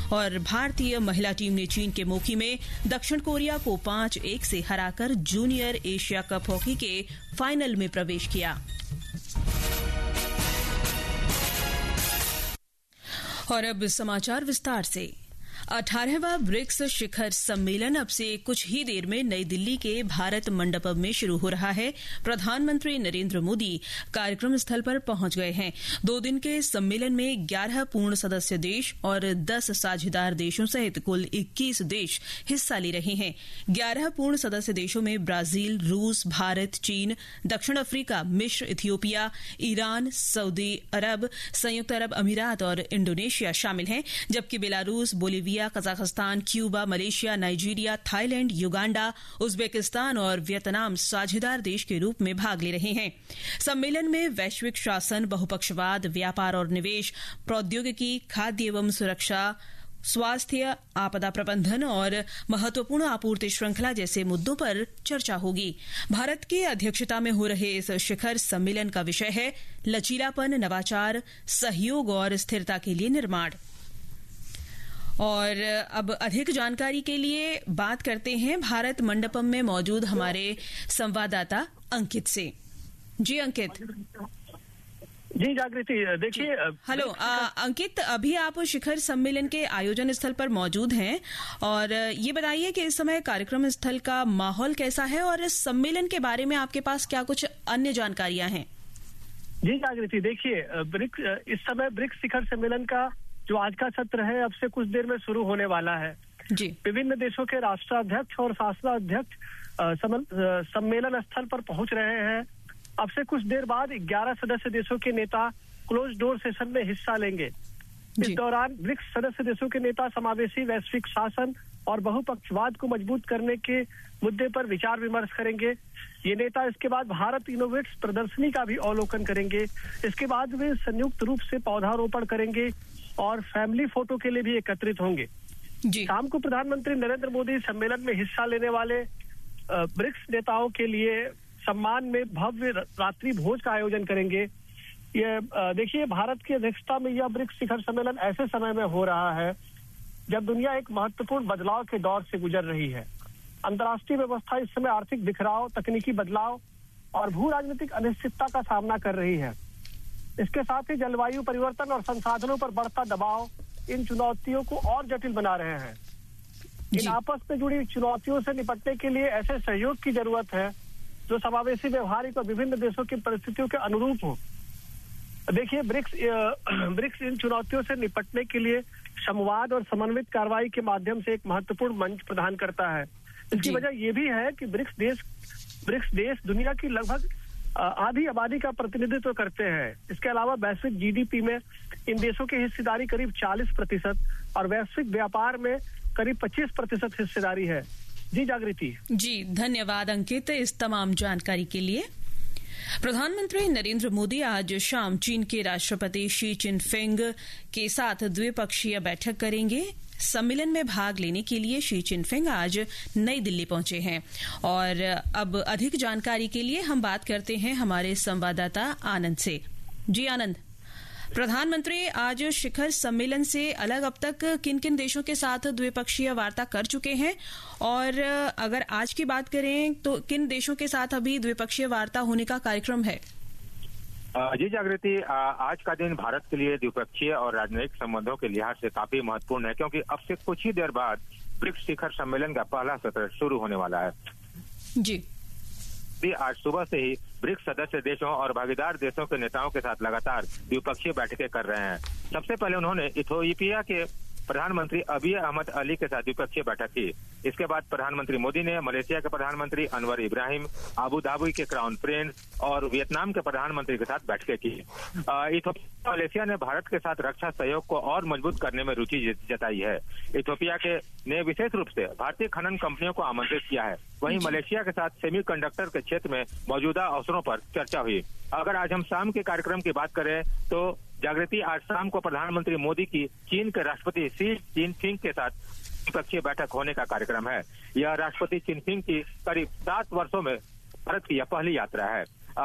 और भारतीय महिला टीम ने चीन के मोखी में दक्षिण कोरिया को 5-1 से हराकर जूनियर एशिया कप हॉकी के फाइनल में प्रवेश किया। और अब समाचार विस्तार से। 18वां ब्रिक्स शिखर सम्मेलन अब से कुछ ही देर में नई दिल्ली के भारत मंडपम में शुरू हो रहा है। प्रधानमंत्री नरेंद्र मोदी कार्यक्रम स्थल पर पहुंच गए हैं। 2 दिन के सम्मेलन में 11 पूर्ण सदस्य देश और 10 साझेदार देशों सहित कुल 21 देश हिस्सा ले रहे हैं। 11 पूर्ण सदस्य देशों में ब्राजील, रूस, भारत, चीन, दक्षिण अफ्रीका, मिस्र, इथियोपिया, ईरान, सऊदी अरब, संयुक्त अरब अमीरात और इंडोनेशिया शामिल हैं, जबकि Belarus, Bolivia, Kazakhstan, Cuba, Malaysia, Nigeria, Thailand, Uganda, Uzbekistan और वियतनाम साझेदार देश के रूप में भाग ले रहे हैं। सम्मेलन में वैश्विक शासन, बहुपक्षवाद, व्यापार और निवेश, प्रौद्योगिकी, खाद्य एवं सुरक्षा, स्वास्थ्य, आपदा प्रबंधन और महत्वपूर्ण आपूर्ति श्रृंखला जैसे मुद्दों पर चर्चा होगी। भारत की अध्यक्षता में हो रहे इस शिखर सम्मेलन का विषय है लचीलापन, नवाचार, सहयोग और स्थिरता के लिए निर्माण। और अब अधिक जानकारी के लिए बात करते हैं भारत मंडपम में मौजूद हमारे संवाददाता अंकित से। जी अंकित। जी जागृति, देखिए। हेलो अंकित, अभी आप शिखर सम्मेलन के आयोजन स्थल पर मौजूद हैं और ये बताइए कि इस समय कार्यक्रम स्थल का माहौल कैसा है और इस सम्मेलन के बारे में आपके पास क्या कुछ अन्य जानकारियां हैं? जी जागृति, देखिए इस समय ब्रिक्स शिखर सम्मेलन का जो आज का सत्र है अब से कुछ देर में शुरू होने वाला है। जी। विभिन्न देशों के राष्ट्राध्यक्ष और शासनाध्यक्ष सम्मेलन स्थल पर पहुंच रहे हैं। अब से कुछ देर बाद 11 सदस्य देशों के नेता क्लोज डोर सेशन में हिस्सा लेंगे। इस दौरान ब्रिक्स सदस्य देशों के नेता समावेशी वैश्विक शासन और बहुपक्षवाद को मजबूत करने के मुद्दे पर विचार विमर्श करेंगे। ये नेता इसके बाद भारत इनोवेट्स प्रदर्शनी का भी अवलोकन करेंगे। इसके बाद वे संयुक्त रूप से पौधारोपण करेंगे और फैमिली फोटो के लिए भी एकत्रित होंगे। शाम को प्रधानमंत्री नरेंद्र मोदी सम्मेलन में हिस्सा लेने वाले ब्रिक्स नेताओं के लिए सम्मान में भव्य रात्रि भोज का आयोजन करेंगे। ये देखिए, भारत की अध्यक्षता में यह ब्रिक्स शिखर सम्मेलन ऐसे समय में हो रहा है जब दुनिया एक महत्वपूर्ण बदलाव के दौर से गुजर रही है। अंतर्राष्ट्रीय व्यवस्था इस समय आर्थिक बिखराव, तकनीकी बदलाव और भू राजनीतिक अनिश्चितता का सामना कर रही है। इसके साथ ही जलवायु परिवर्तन और संसाधनों पर बढ़ता दबाव इन चुनौतियों को और जटिल बना रहे हैं। इन आपस में जुड़ी चुनौतियों से निपटने के लिए ऐसे सहयोग की जरूरत है जो समावेशी, व्यवहारिक और विभिन्न देशों की परिस्थितियों के अनुरूप हो। देखिए, ब्रिक्स इन चुनौतियों से निपटने के लिए संवाद और समन्वित कार्रवाई के माध्यम से एक महत्वपूर्ण मंच प्रदान करता है। इसकी वजह यह भी है कि ब्रिक्स देश दुनिया की लगभग आधी आबादी का प्रतिनिधित्व करते हैं। इसके अलावा वैश्विक जीडीपी में इन देशों की हिस्सेदारी करीब 40% और वैश्विक व्यापार में करीब 25% हिस्सेदारी है। जी जागृति। जी धन्यवाद अंकित इस तमाम जानकारी के लिए। प्रधानमंत्री नरेंद्र मोदी आज शाम चीन के राष्ट्रपति शी चिनफिंग के साथ द्विपक्षीय बैठक करेंगे। सम्मेलन में भाग लेने के लिए शी चिनफिंग आज नई दिल्ली पहुंचे हैं और अब अधिक जानकारी के लिए हम बात करते हैं हमारे संवाददाता आनंद से। जी आनंद, प्रधानमंत्री आज शिखर सम्मेलन से अलग अब तक किन किन देशों के साथ द्विपक्षीय वार्ता कर चुके हैं और अगर आज की बात करें तो किन देशों के साथ अभी द्विपक्षीय वार्ता होने का कार्यक्रम है? जी जागृति, आज का दिन भारत के लिए द्विपक्षीय और राजनयिक संबंधों के लिहाज से काफी महत्वपूर्ण है क्योंकि अब से कुछ ही देर बाद ब्रिक्स शिखर सम्मेलन का पहला सत्र शुरू होने वाला है। जी आज सुबह से ही ब्रिक्स सदस्य देशों और भागीदार देशों के नेताओं के साथ लगातार द्विपक्षीय बैठकें कर रहे हैं। सबसे पहले उन्होंने इथियोपिया के प्रधानमंत्री अबिय अहमद अली के साथ द्विपक्षीय बैठक की। इसके बाद प्रधानमंत्री मोदी ने मलेशिया के प्रधानमंत्री अनवर इब्राहिम, आबू धाबी के क्राउन प्रिंस और वियतनाम के प्रधानमंत्री के साथ बैठकें की। इथियोपिया मलेशिया ने भारत के साथ रक्षा सहयोग को और मजबूत करने में रुचि जताई है। इथियोपिया ने विशेष रूप से भारतीय खनन कंपनियों को आमंत्रित किया है। वहीं मलेशिया के साथ सेमीकंडक्टर के क्षेत्र में मौजूदा अवसरों पर चर्चा हुई। अगर आज हम शाम के कार्यक्रम की बात करें तो जागृति, आज शाम को प्रधानमंत्री मोदी की चीन के राष्ट्रपति शी चिनफिंग के साथ द्विपक्षीय बैठक होने का कार्यक्रम है। यह राष्ट्रपति चिनफिंग की करीब 7 वर्षों में भारत की यह पहली यात्रा है।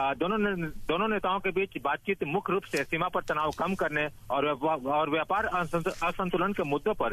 दोनों नेताओं के बीच बातचीत मुख्य रूप से सीमा पर तनाव कम करने और व्यापार असंतुलन के मुद्दों पर